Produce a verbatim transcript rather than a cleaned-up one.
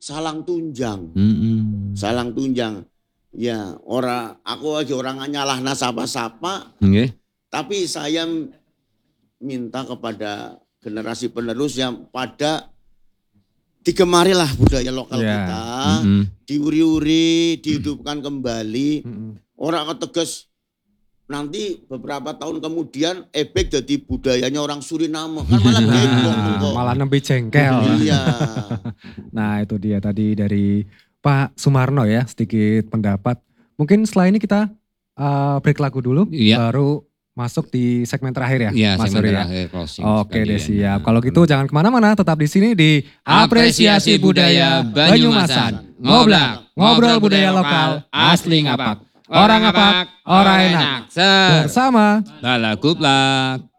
salang tunjang. Mm-mm. Salang tunjang. Ya, ora aku aja orang nyalahna sapa-sapa. Nggih. Tapi saya minta kepada generasi penerus yang pada digemarilah budaya lokal Ya. kita, Mm-mm. diuri-uri, dihidupkan kembali. Mm-mm. Orang ketegas nanti beberapa tahun kemudian ebek jadi budayanya orang Suriname kan malah bengkok kok. Malah nembe jengkel. Iya. Nah itu dia tadi dari Pak Sumarno ya sedikit pendapat. Mungkin setelah ini kita uh, break lagu dulu, Iya. baru masuk di segmen terakhir ya, Iya, Mas segmen Suri ya. terakhir closing Oke deh sekalian. siap. Kalau gitu jangan kemana-mana, tetap di sini di Apresiasi Budaya Banyumasan. Ngoblak, ngobrol budaya lokal, asli ngapak. Orang ngapak, orang enak. bersama Bala Kuplak.